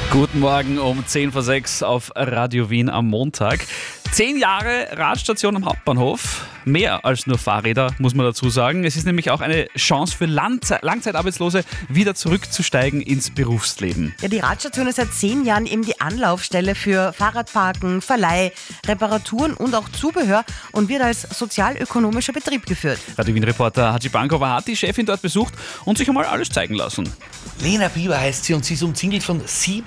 Guten Morgen um 10 vor 6 auf Radio Wien am Montag. 10 Jahre Radstation am Hauptbahnhof. Mehr als nur Fahrräder, muss man dazu sagen. Es ist nämlich auch eine Chance für Langzeitarbeitslose, wieder zurückzusteigen ins Berufsleben. Ja, die Radstation ist seit 10 Jahren eben die Anlaufstelle für Fahrradparken, Verleih, Reparaturen und auch Zubehör und wird als sozialökonomischer Betrieb geführt. Radio Wien-Reporter Haji Bankova hat die Chefin dort besucht und sich einmal alles zeigen lassen. Lena Bieber heißt sie und sie ist umzingelt von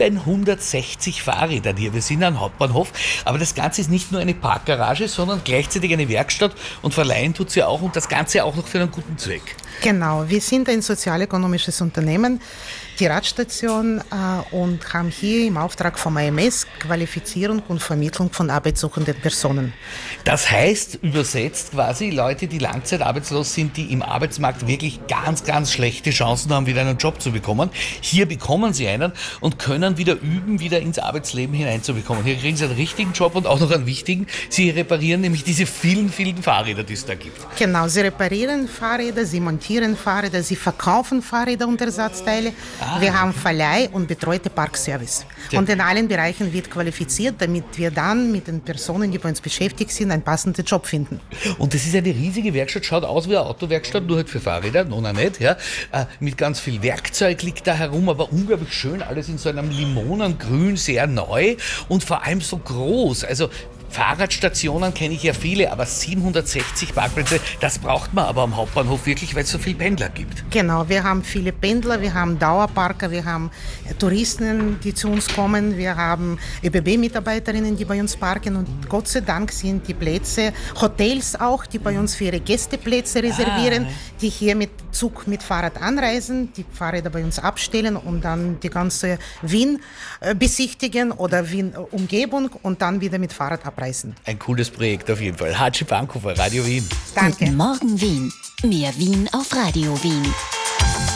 760 Fahrrädern hier. Wir sind am Hauptbahnhof, aber das Ganze ist nicht nur eine Parkgarage, sondern gleichzeitig eine Werkstatt und verleihen tut sie auch und das Ganze auch noch für einen guten Zweck. Genau, wir sind ein sozialökonomisches Unternehmen, die Radstation, und haben hier im Auftrag vom AMS Qualifizierung und Vermittlung von arbeitssuchenden Personen. Das heißt, übersetzt quasi, Leute, die langzeitarbeitslos sind, die im Arbeitsmarkt wirklich ganz, ganz schlechte Chancen haben, wieder einen Job zu bekommen. Hier bekommen sie einen und können wieder üben, wieder ins Arbeitsleben hineinzubekommen. Hier kriegen sie einen richtigen Job und auch noch einen wichtigen. Sie reparieren nämlich diese vielen, vielen Fahrräder, die es da gibt. Genau, sie reparieren Fahrräder, sie montieren Fahrräder, sie verkaufen Fahrräder und Ersatzteile. Wir haben Verleih und betreute Parkservice. Ja. Und in allen Bereichen wird qualifiziert, damit wir dann mit den Personen, die bei uns beschäftigt sind, einen passenden Job finden. Und das ist eine riesige Werkstatt, schaut aus wie eine Autowerkstatt, nur halt für Fahrräder, noch nicht, ja. Mit ganz viel Werkzeug liegt da herum, aber unglaublich schön, alles in so einem Limonengrün, sehr neu und vor allem so groß. Also Fahrradstationen kenne ich ja viele, aber 760 Parkplätze, das braucht man aber am Hauptbahnhof wirklich, weil es so viele Pendler gibt. Genau, wir haben viele Pendler, wir haben Dauerparker, wir haben Touristen, die zu uns kommen, wir haben ÖBB-Mitarbeiterinnen, die bei uns parken und Gott sei Dank sind die Plätze, Hotels auch, die bei uns für ihre Gästeplätze reservieren, die hier mit Zug, mit Fahrrad anreisen, die Fahrräder bei uns abstellen und dann die ganze Wien besichtigen oder Wien-Umgebung und dann wieder mit Fahrrad abreisen. Ein cooles Projekt auf jeden Fall. Haji Bankova, Radio Wien. Danke. Guten Morgen Wien. Mehr Wien auf Radio Wien.